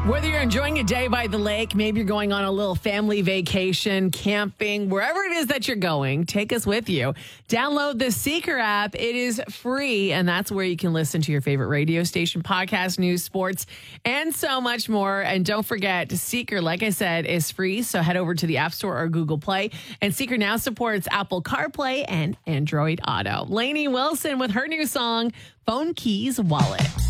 Whether you're enjoying a day by the lake, maybe you're going on a little family vacation, camping, wherever it is that you're going, take us with you. Download the Seeker app. It is free, and that's where you can listen to your favorite radio station, podcast, news, sports, and so much more. And don't forget, Seeker, like I said, is free, so head over to the App Store or Google Play. And Seeker now supports Apple CarPlay and Android Auto. Lainey Wilson with her new song, Phone Keys Wallet.